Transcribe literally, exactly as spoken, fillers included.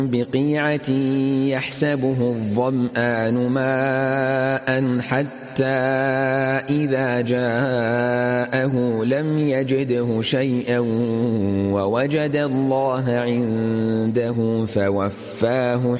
بقيعة يحسبه الظمآن ماء حتى إذا جاءه لم يجده شيئا ووجد الله عنده فوفاه